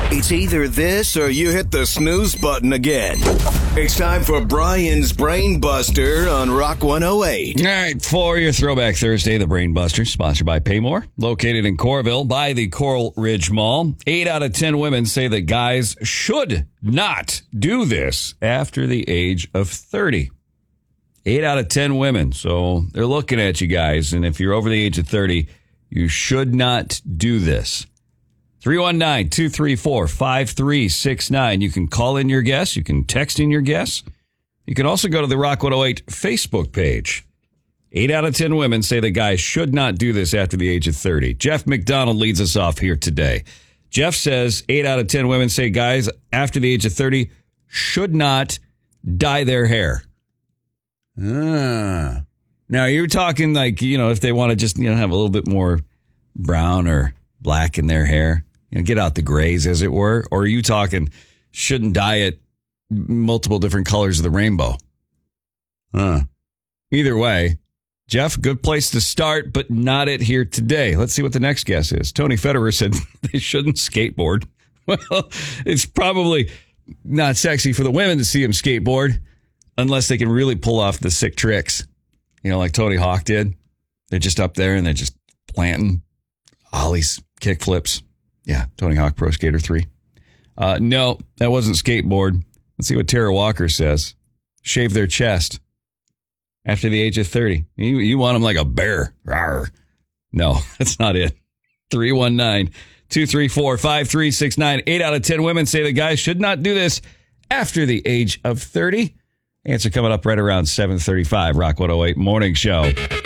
It's either this or you hit the snooze button again. It's time for Brian's Brain Buster on Rock 108. All right, for your Throwback Thursday, the Brain Buster, sponsored by Paymore, located in Coralville by the Coral Ridge Mall. 8 out of 10 women say that guys should not do this after the age of 30. 8 out of 10 women. So they're looking at you guys, and if you're over the age of 30, you should not do this. 319-234-5369. You can call in your guess. You can text in your guess. You can also go to the Rock 108 Facebook page. 8 out of 10 women say that guys should not do this after the age of 30. Jeff McDonald leads us off here today. Jeff says 8 out of 10 women say guys after the age of 30 should not dye their hair. Now, you're talking like, if they want to just, have a little bit more brown or black in their hair. Get out the grays, as it were. Or are you talking shouldn't dye it multiple different colors of the rainbow? Either way, Jeff, good place to start, but not it here today. Let's see what the next guess is. Tony Federer said they shouldn't skateboard. Well, it's probably not sexy for the women to see him skateboard unless they can really pull off the sick tricks. Like Tony Hawk did. They're just up there and they're just planting ollies, kick flips. Yeah, Tony Hawk Pro Skater 3. No, that wasn't skateboard. Let's see what Tara Walker says. Shave their chest after the age of 30. You want them like a bear. Rawr. No, that's not it. 319-234-5369. 8 out of 10 women say the guys should not do this after the age of 30. Answer coming up right around 7:35. Rock 108 Morning Show.